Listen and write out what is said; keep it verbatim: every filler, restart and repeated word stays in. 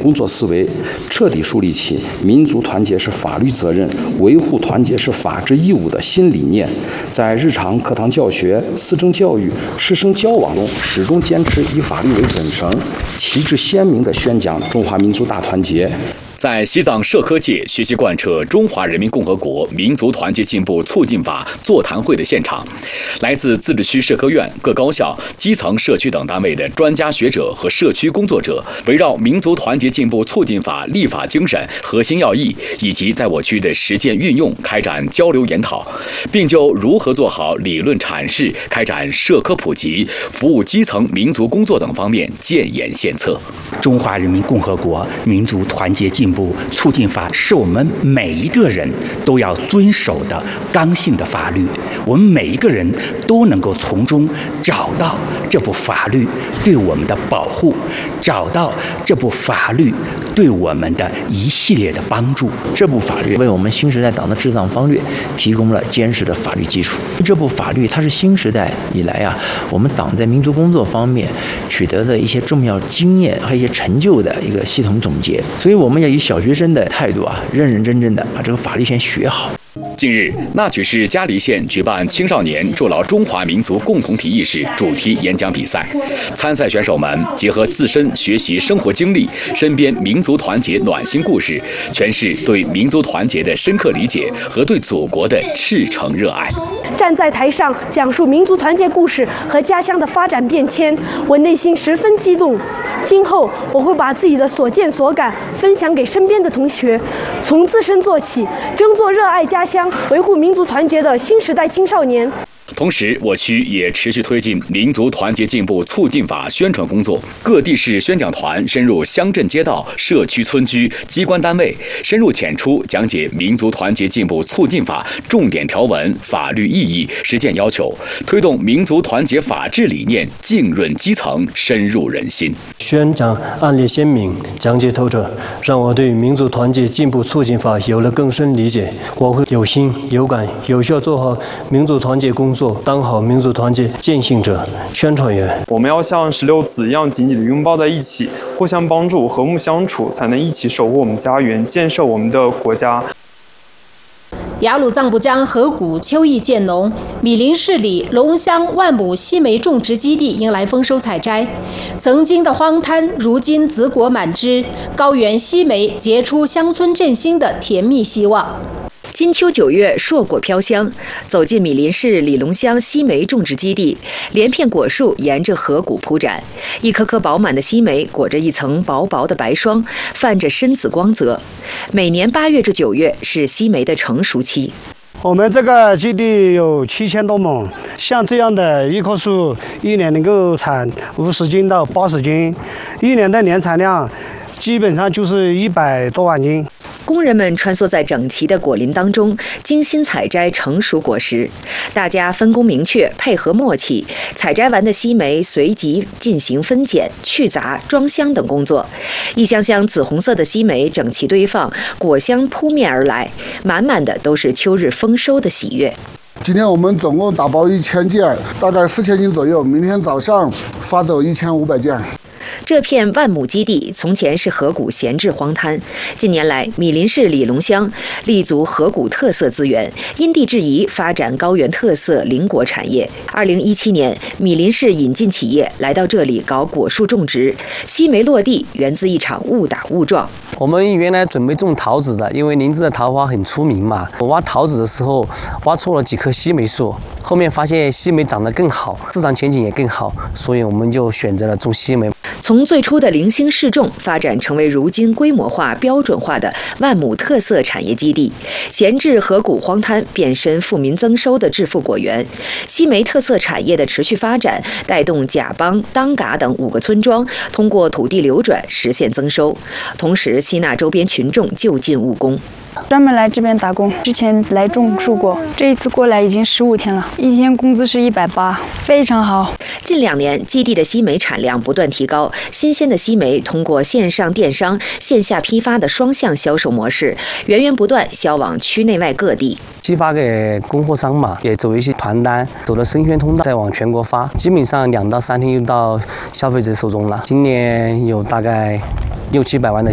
工作思维，彻底树立起民族团结是法律责任、维护团结是法治义务的新理念，在日常课堂教学、思政教育、师生交往中，始终坚持以法律为准绳，旗帜鲜明地宣讲中华民族大团结。 在西藏社科界学习贯彻中华人民共和国民族团结进步促进法座谈会的现场，来自自治区社科院、各高校、基层社区等单位的专家学者和社区工作者，围绕民族团结进步促进法立法精神、核心要义以及在我区的实践运用开展交流研讨，并就如何做好理论阐释、开展社科普及、服务基层民族工作等方面建言献策。 中华人民共和国民族团结进步促进法是我们每一个人都要遵守的刚性的法律，我们每一个人都能够从中找到这部法律对我们的保护，找到这部法律对我们的一系列的帮助。 这部法律为我们新时代党的治党方略提供了坚实的法律基础。这部法律它是新时代以来啊，我们党在民族工作方面取得的一些重要经验和一些成就的一个系统总结。所以我们要以小学生的态度啊，认认真真的把这个法律先学好。 近日，那曲市嘉黎县举办青少年筑牢中华民族共同体意识主题演讲比赛，参赛选手们结合自身学习生活经历、身边民族团结暖心故事，诠释对民族团结的深刻理解和对祖国的赤诚热爱。 站在台上讲述民族团结故事和家乡的发展变迁，我内心十分激动。今后我会把自己的所见所感分享给身边的同学，从自身做起，争做热爱家乡、维护民族团结的新时代青少年。 同时，我区也持续推进民族团结进步促进法宣传工作，各地市宣讲团深入乡镇街道、社区村居、机关单位，深入浅出讲解民族团结进步促进法重点条文、法律意义、实践要求，推动民族团结法治理念浸润基层、深入人心。 宣讲案例鲜明，讲解透彻，让我对民族团结进步促进法有了更深理解。我会有心、有感、有效做好民族团结工作。当好民族团结践行者、宣传员。 我们要像石榴籽一样紧紧地拥抱在一起，互相帮助，和睦相处，才能一起守护我们家园，建设我们的国家。 雅鲁藏布江河谷秋意渐浓，米林市里龙乡万亩西梅种植基地迎来丰收采摘。曾经的荒滩，如今紫果满枝，高原西梅结出乡村振兴的甜蜜希望。 金秋九月，硕果飘香。走进米林市里龙乡西梅种植基地，连片果树沿着河谷铺展，一颗颗饱满的西梅裹着一层薄薄的白霜，泛着深紫光泽。每年八月至九月是西梅的成熟期。 我们这个基地有七千多亩，像这样的一棵树，一年能够产五十斤到八十斤，一年的年产量基本上就是一百多万斤。 工人们穿梭在整齐的果林当中，精心采摘成熟果实。大家分工明确，配合默契。采摘完的西梅随即进行分拣、去杂、装箱等工作。一箱箱紫红色的西梅整齐堆放，果香扑面而来，满满的都是秋日丰收的喜悦。 今天我们总共打包一千件，大概四千斤左右。明天早上发走一千五百件。 这片万亩基地从前是河谷闲置荒滩，近年来米林市里龙乡立足河谷特色资源，因地制宜发展高原特色林果产业。二零一七年，米林市引进企业来到这里搞果树种植，西梅落地源自一场误打误撞。 我们原来准备种桃子的，因为林芝的桃花很出名嘛。我挖桃子的时候挖错了几棵西梅树，后面发现西梅长得更好，市场前景也更好，所以我们就选择了种西梅。 从最初的零星试种，发展成为如今规模化、标准化的万亩特色产业基地。闲置河谷荒滩，变身富民增收的致富果园。西梅特色产业的持续发展，带动甲帮、当嘎等五个村庄通过土地流转实现增收，同时吸纳周边群众就近务工。 专门来这边打工，之前来种树过，这一次过来已经十五天了，一天工资是一百八，非常好。 近两年，基地的西梅产量不断提高，新鲜的西梅通过线上电商、线下批发的双向销售模式，源源不断销往区内外各地。 批发给供货商嘛，也走一些团单，走了生鲜通道，再往全国发，基本上两到三天就到消费者手中了。今年有大概六七百万的